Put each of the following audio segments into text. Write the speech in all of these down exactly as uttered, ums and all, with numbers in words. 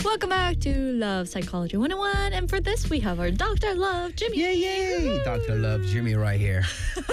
Welcome back to Love Psychology one oh one. And for this, we have our Doctor Love, Jimmy. Yay, yay! Doctor Love, Jimmy right here.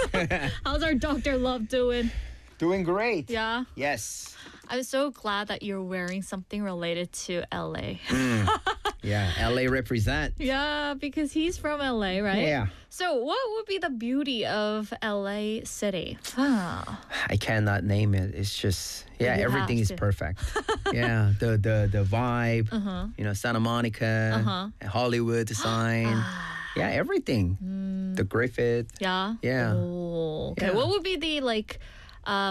How's our Doctor Love doing? Doing great. Yeah? Yes. I'm so glad that you're wearing something related to L A. Mm. Yeah, L A represent. Yeah, because he's from L A, right? Yeah. So what would be the beauty of L A city? Ah. I cannot name it. It's just, yeah, You everything have is to. perfect. Yeah, the the the vibe, Uh-huh. you know, Santa Monica, Uh-huh. Hollywood, the sign. Yeah, everything. The Griffith. Yeah? Yeah. Oh, okay. Yeah. What would be the, like, uh,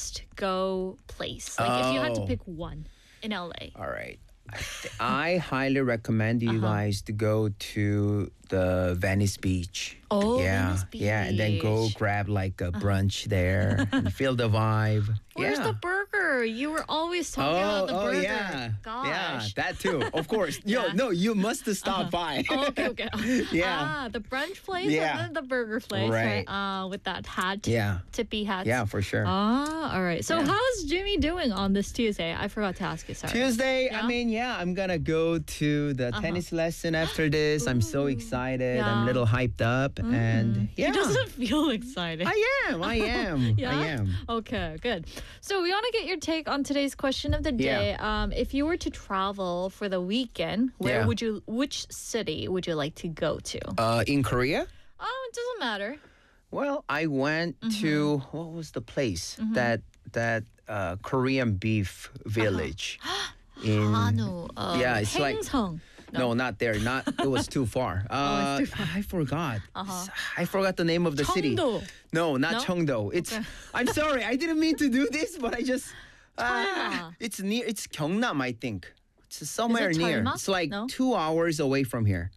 must-go place? Like, if you had to Oh. pick one in L A. All right. I, th- I highly recommend you Uh-huh. guys to go to the Venice Beach. Oh, yeah, Venice yeah, and then go Beach. grab like a brunch there and feel the vibe. Where's yeah. the burger? You were always talking Oh, about the oh burger. yeah, Gosh. yeah, that too. Of course. Yo, Yeah. no, you must stop by. Oh, okay, okay. Yeah. Ah, the brunch place Yeah. and then the burger place, right? Right. Uh, with that hat, Yeah, tippy hat. yeah, for sure. Ah, all right. So Yeah. how's Jimmy doing on this Tuesday? I forgot to ask you. Sorry. Tuesday, Yeah? I mean, yeah, I'm gonna go to the Uh-huh. tennis lesson after this. I'm so excited. I'm Yeah. a little hyped up, and yeah, He doesn't feel excited. I am. I am. Yeah? I am. Okay, good. So we want to get your take on today's question of the day. Yeah. Um, if you were to travel for the weekend, where Yeah. would you? Which city would you like to go to? Uh, in Korea. Oh, it doesn't matter. Well, I went Mm-hmm. to what was the place that that uh, Korean beef village in Hanwoo. Uh, yeah, it's like- Haengsung. no, not there. Not it was too far. Uh, too far. I forgot. Uh-huh. I forgot the name of the city. Cheongdo. No, No? not Cheongdo. It's. Okay. I'm sorry. I didn't mean to do this, but I just. Cheolma. Uh, it's near. It's Gyeongnam, I think. It's somewhere near. Cheolma? It's like No? two hours away from here.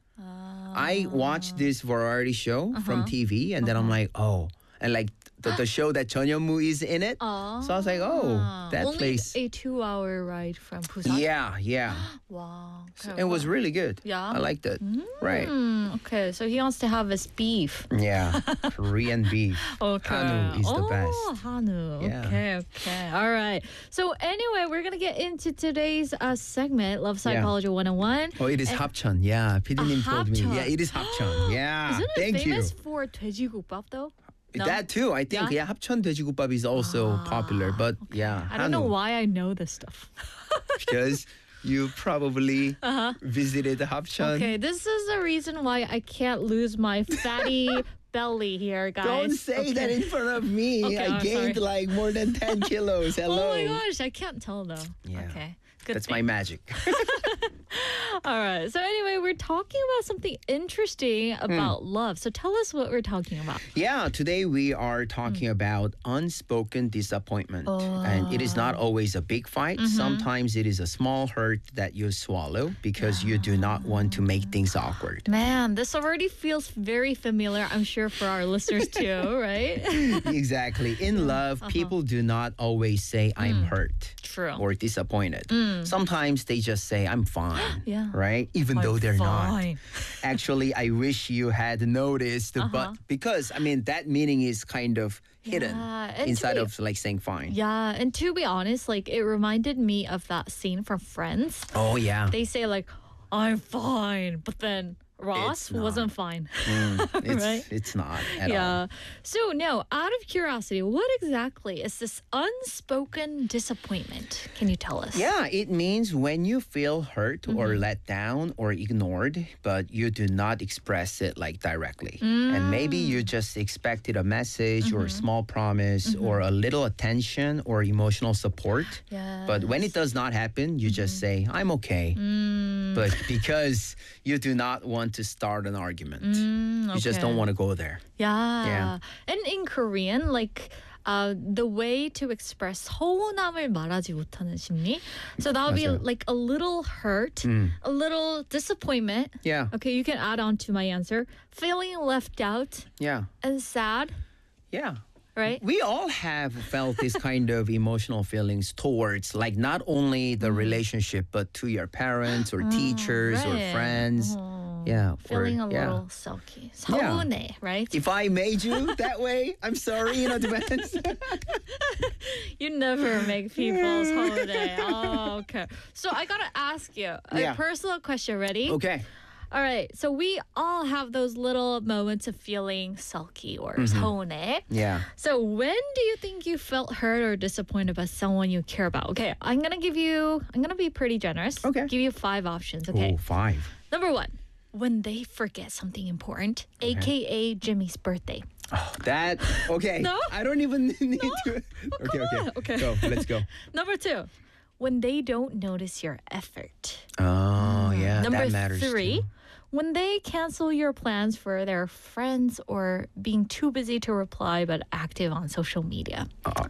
I watched this variety show from Uh-huh. T V, and then I'm like, oh, and like the, the show that Chon Yeon-moo is in it. Oh. So I was like, oh, that Only place. a two-hour ride from Busan. Yeah, yeah. Wow. So Okay, it was wow. really good. Yeah? I liked it. Right. Hmm, okay, so he wants to have his beef. Yeah. Korean beef. Okay. Hanwoo is the oh, best. Hanwoo. Yeah. Okay, okay. All right. So anyway, we're going to get into today's uh, segment, Love Psychology one oh one. Oh, it is Hapcheon. Yeah, 피디님 Ah, told me. Hapcheon. Yeah, it is Hapcheon. Yeah. Isn't it Thank famous you. for 돼지국밥 though? No? That too. I think Yeah? yeah, Hapcheon 돼지국밥 is also popular, but yeah, I don't know Hanwoo, why I know this stuff. because you probably visited Hapcheon. Okay, this is the reason why I can't lose my fatty belly here, guys. Don't say Okay. that in front of me. Okay, I I'm gained sorry. like more than ten kilos. Hello. Oh my gosh, I can't tell though. Yeah. Okay. Good That's thing. my magic. All right. So anyway, we're talking about something interesting about love. So tell us what we're talking about. Yeah, today we are talking about unspoken disappointment. And it is not always a big fight. Sometimes it is a small hurt that you swallow because you do not want to make things awkward. Man, this already feels very familiar, I'm sure, for our listeners too, right? Exactly. In love, people do not always say, I'm hurt True. or disappointed. Sometimes they just say, I'm fine. Yeah. Right? Even I'm though they're fine. not. Actually, I wish you had noticed, Uh-huh. but because, I mean, that meaning is kind of hidden Yeah, and to inside be- of like saying fine. Yeah, and to be honest, like it reminded me of that scene from Friends. Oh, yeah. They say like, I'm fine, but then Ross It's not. wasn't fine. Mm, it's, Right? it's not at Yeah. all. So now, out of curiosity, what exactly is this unspoken disappointment? Can you tell us? Yeah, it means when you feel hurt or Mm-hmm. let down or ignored, but you do not express it like directly. And maybe Mm. you just expected a message or a Mm-hmm. small promise or a little attention or emotional support. But when it does not happen, you just Mm-hmm. say, I'm okay. Mm. But because you do not want to start an argument, Mm, you just okay. don't want to go there. Yeah. Yeah. And in Korean, like uh, the way to express 서운함을 말하지 못하는 심리. So that would be 맞아요. like a little hurt, a little disappointment. Yeah, Okay, you can add on to my answer. Feeling left out yeah, and sad, yeah. right? We all have felt this kind of emotional feelings towards, like, not only the relationship, but to your parents or teachers or right. friends. Oh. Yeah, or- Feeling a yeah. little sulky. Yeah. 서운해, right? If I made you that way, I'm sorry in advance. You never make people holiday. Oh, okay. So I gotta ask you a Yeah. personal question. Ready? Okay. All right. So we all have those little moments of feeling sulky or Mm-hmm. 서운해. Yeah. So when do you think you felt hurt or disappointed by someone you care about? Okay, I'm gonna give you. I'm gonna be pretty generous. Okay. Give you five options. Okay. Oh, five. Number one, when they forget something important, aka Jimmy's birthday. Oh, that okay. No? I don't even need to. Okay, okay. on. Okay. Go. Let's go. Number two, when they don't notice your effort. Oh, yeah. Number that matters three, too. when they cancel your plans for their friends or being too busy to reply but active on social media.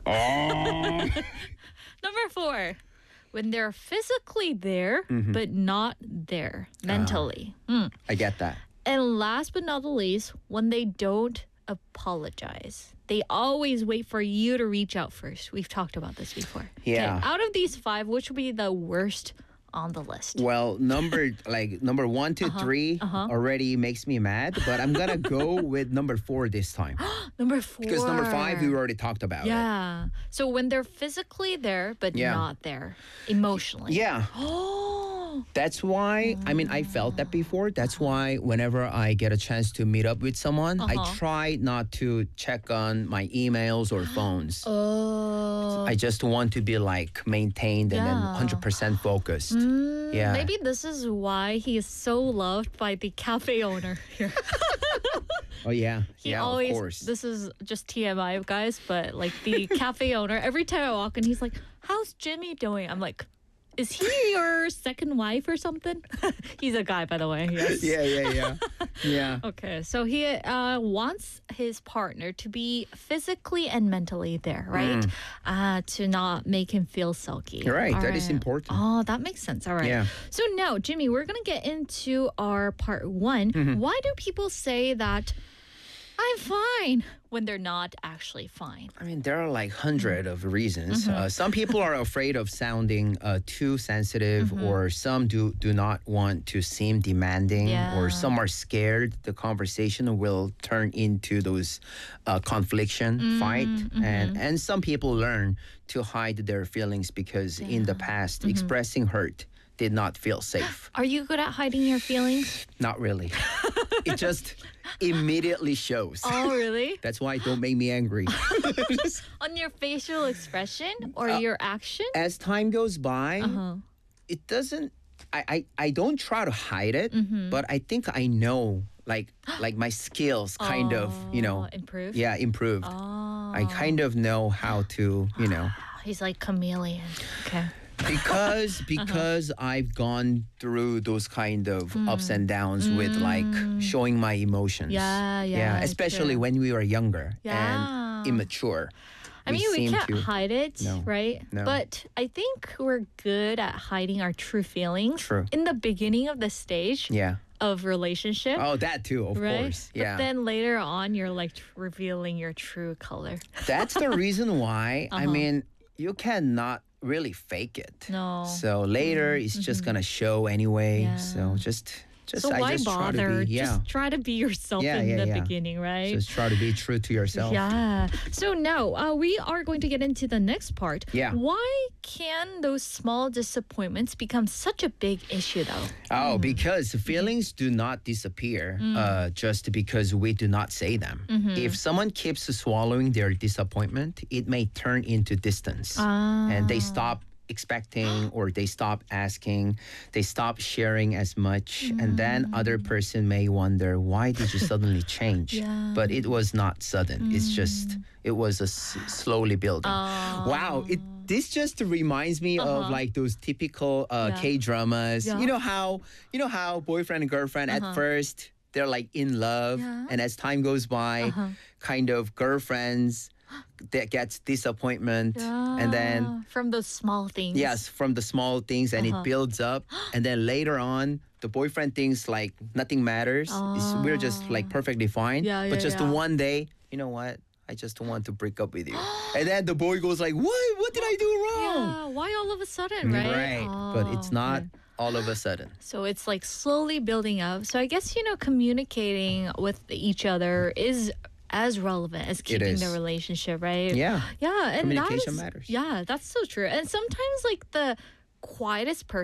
Oh. Number four, when they're physically there Mm-hmm. but not there mentally. Mm. I get that. And last but not the least, when they don't apologize. They always wait for you to reach out first. We've talked about this before. Yeah. Okay, out of these five, which would be the worst on the list? Well, number like number one to three uh-huh. already makes me mad, but I'm gonna go with number four this time Number four. because number five we already talked about. it. Yeah. So when they're physically there but Yeah. not there emotionally. Yeah. Oh. That's why, I mean, I felt that before. That's why whenever I get a chance to meet up with someone, I Uh-huh. try not to check on my emails or phones. Oh. I just want to be like maintained and then Yeah. one hundred percent focused. Mm, Yeah. Maybe this is why he is so loved by the cafe owner here. Oh, yeah. He yeah, always, of course. this is just T M I, guys, but like the cafe owner, every time I walk in, he's like, "How's Jimmy doing?" I'm like, "Is he your second wife or something?" He's a guy, by the way. Yes. yeah, yeah, yeah. Yeah. Okay, so he uh, wants his partner to be physically and mentally there, right? Uh, to not make him feel sulky. You're right. All That is important. Oh, that makes sense. All right. Yeah. So now, Jimmy, we're going to get into our part one. Mm-hmm. Why do people say that I'm fine when they're not actually fine? I mean, there are like hundred of reasons. Mm-hmm. Uh, some people are afraid of sounding uh, too sensitive, Mm-hmm. or some do do not want to seem demanding, Yeah. or some are scared the conversation will turn into those uh, confliction Mm, fight, mm-hmm. and and some people learn to hide their feelings because in the past Mm-hmm. expressing hurt did not feel safe. Are you good at hiding your feelings? Not really. It just immediately shows. Oh, really? That's why don't make me angry. On your facial expression or your action? As time goes by, Uh-huh. it doesn't. I, I I don't try to hide it, Mm-hmm. but I think I know, like like my skills kind of, you know, Oh, improve? yeah, improved. Oh. I kind of know how to, you know, He's like chameleon. Okay. because Uh-huh. because I've gone through those kind of ups and downs with like showing my emotions. Mm. Yeah, yeah, especially true. when we were younger Yeah. and immature. I mean, we seem can't to- hide it, No, right? no. But I think we're good at hiding our true feelings True. in the beginning of the stage Yeah. of relationship. Oh, that too, of right? course. Yeah. But then later on, you're like tr- revealing your true color. That's the reason why. I Uh-huh. mean, you cannot really fake it. No. So later, it's just gonna show anyway. Yeah. So just, just So I why just try bother? to be, yeah. Just try to be yourself Yeah, in yeah, the yeah. beginning, right? Just try to be true to yourself. Yeah. So now uh, we are going to get into the next part. Yeah. Why can those small disappointments become such a big issue, though? Oh, because feelings do not disappear Mm. uh, just because we do not say them. Mm-hmm. If someone keeps swallowing their disappointment, it may turn into distance, Ah. and they stop expecting or they stop asking, they stop sharing as much, and then other person may wonder, why did you suddenly change? Yeah. But it was not sudden. It's just it was a s- slowly building. Oh. Wow, it this just reminds me of like those typical uh, Yeah. K dramas. Yeah. You know how you know how boyfriend and girlfriend at first they're like in love, Yeah. and as time goes by, kind of girlfriends that gets disappointment, and then Ah, from those small things. yes, from the small things, and Uh-huh. it builds up, and then later on. The boyfriend thinks like nothing matters. It's- we're just like perfectly fine. Yeah, but yeah, just yeah. one day, you know what? I just want to break up with you. And then the boy goes like, "What? What did I do wrong?" Yeah. Why all of a sudden, right? Right. But it's Oh, not okay. all of a sudden. So it's like slowly building up. So I guess, you know, communicating with each other is as relevant as keeping the is. relationship, right? Yeah. Yeah. And that Communication is- matters. Yeah, that's so true. And sometimes like the quietest person